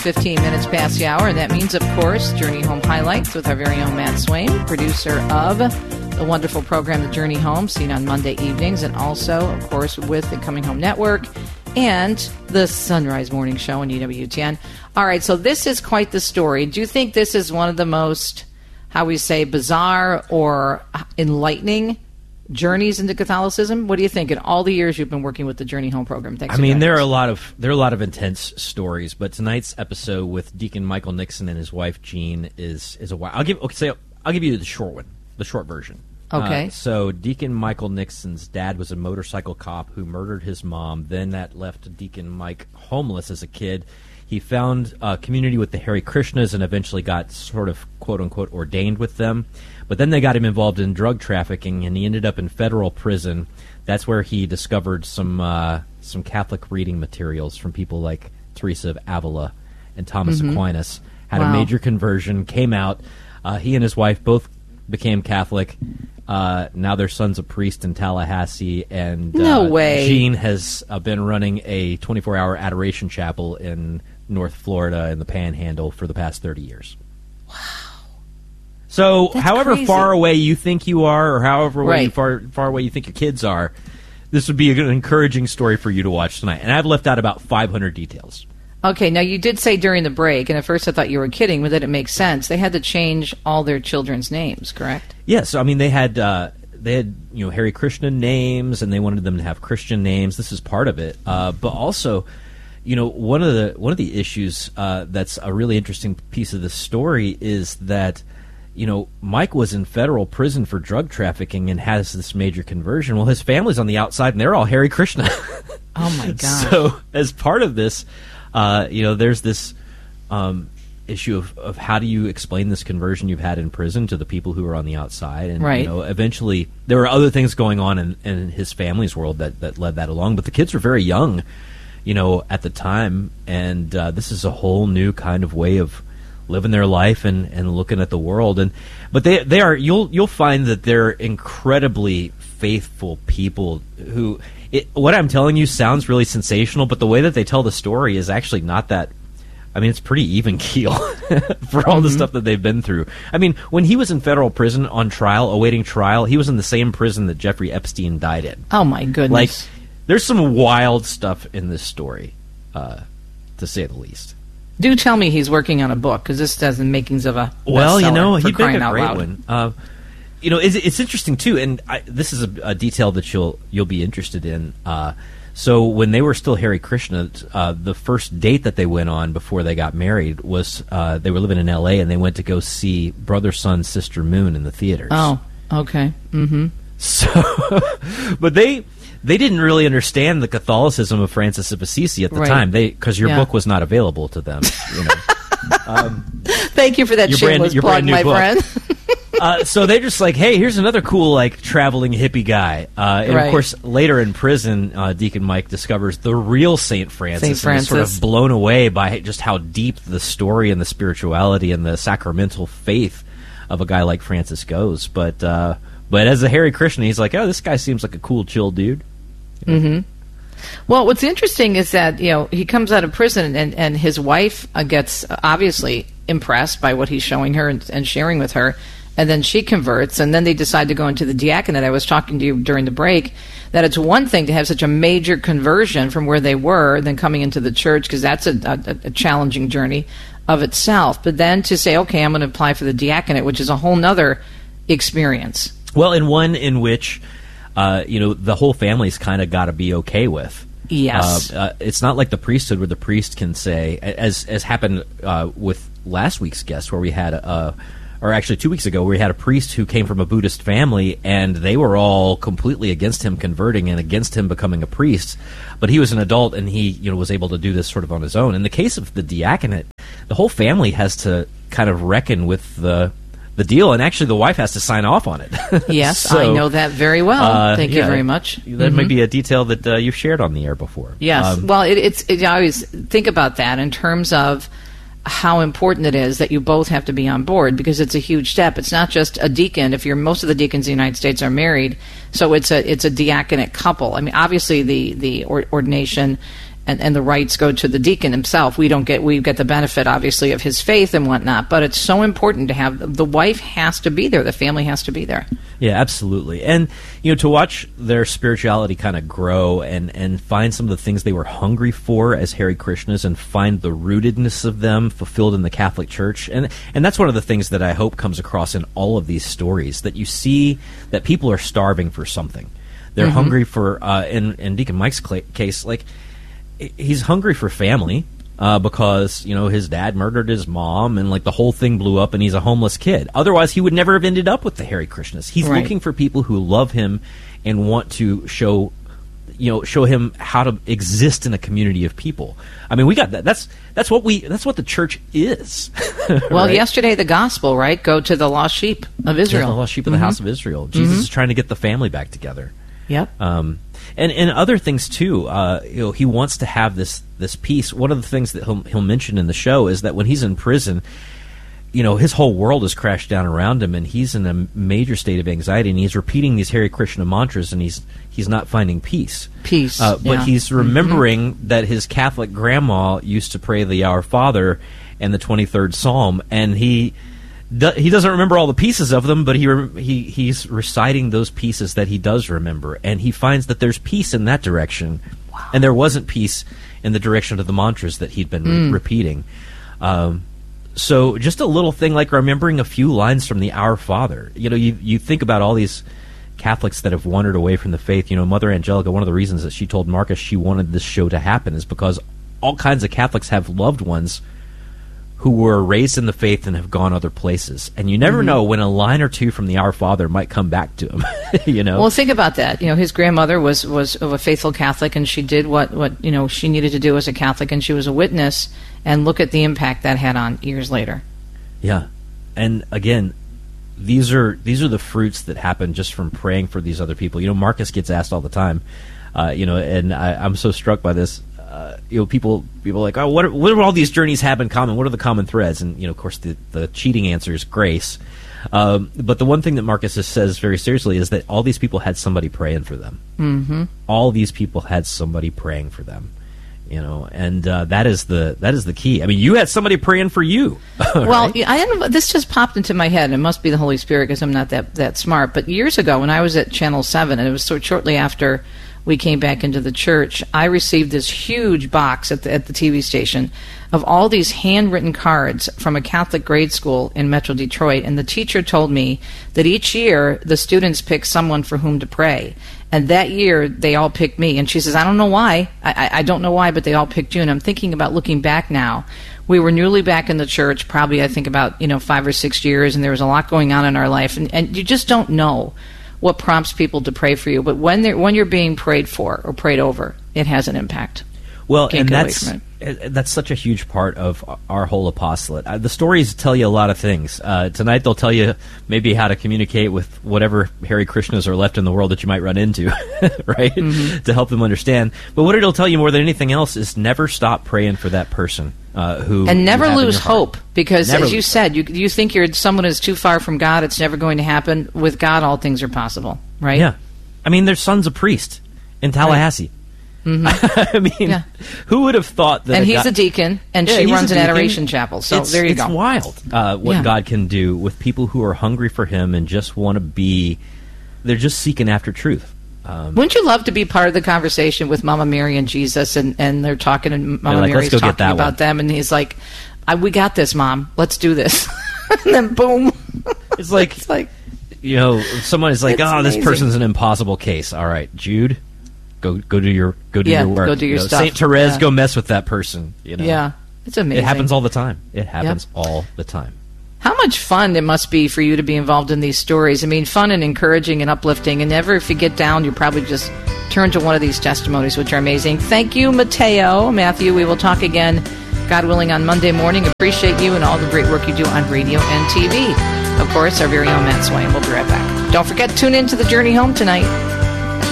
15 minutes past the hour, and that means, of course, Journey Home Highlights with our very own Matt Swain, producer of the wonderful program, The Journey Home, seen on Monday evenings, and also, of course, with the Coming Home Network and the Sunrise Morning Show on EWTN. All right, so this is quite the story. Do you think this is one of the most, how we say, bizarre or enlightening journeys into Catholicism? What do you think in all the years you've been working with the Journey Home program? Thanks. I mean, there are a lot of intense stories, but tonight's episode with Deacon Michael Nixon and his wife Jean is a while. I'll give you the short one, the short version. Okay. So Deacon Michael Nixon's dad was a motorcycle cop who murdered his mom. Then that left Deacon Mike homeless as a kid. He found a community with the Hare Krishnas and eventually got sort of quote-unquote ordained with them. But then they got him involved in drug trafficking, and he ended up in federal prison. That's where he discovered some Catholic reading materials from people like Teresa of Avila and Thomas Aquinas. Had a major conversion, came out. He and his wife both became Catholic. Now their son's a priest in Tallahassee, and no way. Jean has been running a 24-hour adoration chapel in North Florida in the Panhandle for the past 30 years. Wow. So, That's however crazy. far away you think you are, or however Right. far away you think your kids are, this would be an encouraging story for you to watch tonight. And I've left out about 500 details. Okay, now you did say during the break, and at first I thought you were kidding, but then it makes sense. They had to change all their children's names, correct? Yes, I mean they had Hare Krishna names, and they wanted them to have Christian names. This is part of it, but also, one of the issues that's a really interesting piece of this story is that Mike was in federal prison for drug trafficking and has this major conversion. Well, his family's on the outside, and they're all Hare Krishna. Oh my God! So as part of this, there's this issue of how do you explain this conversion you've had in prison to the people who are on the outside, and Right. Eventually there were other things going on in his family's world that led that along. But the kids were very young, at the time, and this is a whole new kind of way of living their life and looking at the world. But they are you'll find that they're incredibly faithful people who. What I'm telling you sounds really sensational, but the way that they tell the story is actually not that. I mean, it's pretty even keel for all the stuff that they've been through. I mean, when he was in federal prison on trial, awaiting trial, he was in the same prison that Jeffrey Epstein died in. Oh my goodness! Like, there's some wild stuff in this story, to say the least. Do tell me he's working on a book, because this has the makings of a Well, bestseller, for he'd crying make a out great loud. one. It's interesting too, and this is a detail that you'll be interested in. So when they were still Hare Krishna, the first date that they went on before they got married was they were living in L.A. and they went to go see Brother, Sun, Sister Moon in the theaters. Oh, okay. Mm-hmm. So, but they didn't really understand the Catholicism of Francis of Assisi at the Right. time, because your Yeah. book was not available to them. Thank you for that Your shameless brand plug, new my book. friend. So they're just like, hey, here's another cool, traveling hippie guy. And Right. of course, later in prison, Deacon Mike discovers the real St. Francis. Saint And is sort Francis. of blown away by just how deep the story and the spirituality and the sacramental faith of a guy like Francis goes. But as a Hare Krishna, he's like, oh, this guy seems like a cool, chill dude. Mm-hmm. Well, what's interesting is that he comes out of prison and his wife gets obviously impressed by what he's showing her and sharing with her, and then she converts, and then they decide to go into the diaconate. I was talking to you during the break that it's one thing to have such a major conversion from where they were than coming into the church, because that's a challenging journey of itself. But then to say, okay, I'm going to apply for the diaconate, which is a whole nother experience. Well, and one in which the whole family's kind of got to be okay with. Yes. It's not like the priesthood where the priest can say, as happened with last week's guest, where we had or actually 2 weeks ago, where we had a priest who came from a Buddhist family, and they were all completely against him converting and against him becoming a priest. But he was an adult, and he was able to do this sort of on his own. In the case of the diaconate, the whole family has to kind of reckon with the deal, and actually the wife has to sign off on it. Yes, So, I know that very well. Thank you very much. That might be a detail that you've shared on the air before. Yes. Well, I always think about that in terms of how important it is that you both have to be on board, because it's a huge step. It's not just a deacon. Most of the deacons in the United States are married, so it's a diaconate couple. I mean, obviously the ordination and the rights go to the deacon himself. We get the benefit, obviously, of his faith and whatnot, but it's so important to have, the wife has to be there, the family has to be there. Yeah, absolutely. And, to watch their spirituality kind of grow and find some of the things they were hungry for as Hare Krishnas and find the rootedness of them fulfilled in the Catholic Church. And that's one of the things that I hope comes across in all of these stories, that you see that people are starving for something. They're hungry for, in Deacon Mike's case, like, he's hungry for family because, his dad murdered his mom and, like, the whole thing blew up and he's a homeless kid. Otherwise, he would never have ended up with the Hare Krishnas. He's looking for people who love him and want to show him how to exist in a community of people. I mean, we got that. That's what the church is. Well, right? Yesterday, the gospel, right? Go to the lost sheep of Israel. The lost sheep of the house of Israel. Jesus is trying to get the family back together. Yep. And other things too. He wants to have this peace. One of the things that he'll mention in the show is that when he's in prison, his whole world has crashed down around him, and he's in a major state of anxiety, and he's repeating these Hare Krishna mantras, and he's not finding peace. But he's remembering that his Catholic grandma used to pray the Our Father and the 23rd Psalm, and he doesn't remember all the pieces of them, but he's reciting those pieces that he does remember, and he finds that there's peace in that direction, and there wasn't peace in the direction of the mantras that he'd been repeating. So just a little thing like remembering a few lines from the Our Father. You think about all these Catholics that have wandered away from the faith. Mother Angelica, one of the reasons that she told Marcus she wanted this show to happen is because all kinds of Catholics have loved ones who were raised in the faith and have gone other places. And you never know when a line or two from the Our Father might come back to him, Well, think about that. His grandmother was a faithful Catholic, and she did what she needed to do as a Catholic, and she was a witness, and look at the impact that had on years later. Yeah. And again, these are the fruits that happen just from praying for these other people. Marcus gets asked all the time, and I'm so struck by this. People are like, oh, what do all these journeys have in common? What are the common threads? And of course, the cheating answer is grace. But the one thing that Marcus says very seriously is that all these people had somebody praying for them. Mm-hmm. All these people had somebody praying for them. And that is the key. I mean, you had somebody praying for you. Well, right? I don't know. This just popped into my head. It must be the Holy Spirit because I'm not that smart. But years ago, when I was at Channel 7, and it was shortly after we came back into the church, I received this huge box at the TV station of all these handwritten cards from a Catholic grade school in Metro Detroit, and the teacher told me that each year the students pick someone for whom to pray. And that year, they all picked me. And she says, I don't know why. I don't know why, but they all picked you. And I'm thinking about looking back now. We were newly back in the church, probably, I think, about 5 or 6 years, and there was a lot going on in our life. And you just don't know what prompts people to pray for you. But when you're being prayed for or prayed over, it has an impact. Well, and that's such a huge part of our whole apostolate. The stories tell you a lot of things. Tonight they'll tell you maybe how to communicate with whatever Hare Krishnas are left in the world that you might run into, right? Mm-hmm. To help them understand. But what it'll tell you more than anything else is never stop praying for that person and never lose hope, because as you said, you think someone is too far from God, it's never going to happen. With God, all things are possible, right? Yeah. I mean, their son's a priest in Tallahassee. Right. Mm-hmm. I mean, who would have thought that? And he's a deacon, and she runs an adoration chapel. So there you go. It's wild what God can do with people who are hungry for Him and just want to be. They're just seeking after truth. Wouldn't you love to be part of the conversation with Mama Mary and Jesus, and they're talking, and Mama Mary's talking about them, and he's like, "We got this, Mom. Let's do this." And then boom, it's like someone is like, "Oh, this person's an impossible case." All right, Jude. Go do your work. Go do your stuff. Saint Therese, go mess with that person. Yeah, it's amazing. It happens all the time. All the time. How much fun it must be for you to be involved in these stories. I mean, fun and encouraging and uplifting. And never, if you get down, you probably just turn to one of these testimonies, which are amazing. Thank you, Matthew. We will talk again, God willing, on Monday morning. Appreciate you and all the great work you do on radio and TV. Of course, our very own Matt Swain. We'll be right back. Don't forget, tune in to The Journey Home tonight.